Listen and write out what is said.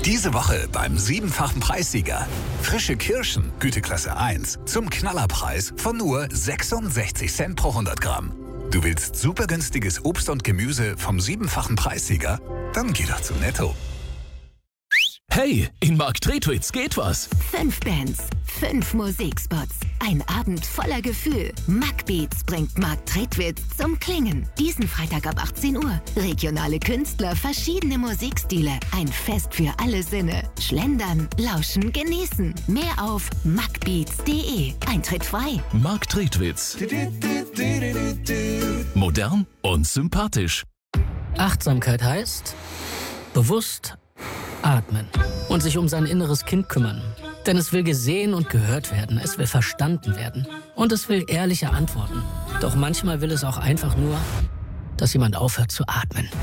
Diese Woche beim 7-fachen Preissieger. Frische Kirschen, Güteklasse 1, zum Knallerpreis von nur 66 Cent pro 100 Gramm. Du willst super günstiges Obst und Gemüse vom 7-fachen Preissieger? Dann geh doch zu Netto. Hey, in Mark Tretwitz geht was. 5 Bands, 5 Musikspots, ein Abend voller Gefühl. Mackbeats bringt Mark Tretwitz zum Klingen. Diesen Freitag ab 18 Uhr. Regionale Künstler, verschiedene Musikstile, ein Fest für alle Sinne. Schlendern, lauschen, genießen. Mehr auf mackbeats.de. Eintritt frei. Mark Tretwitz. Modern und sympathisch. Achtsamkeit heißt bewusst atmen und sich um sein inneres Kind kümmern. Denn es will gesehen und gehört werden, es will verstanden werden und es will ehrliche Antworten. Doch manchmal will es auch einfach nur, dass jemand aufhört zu atmen.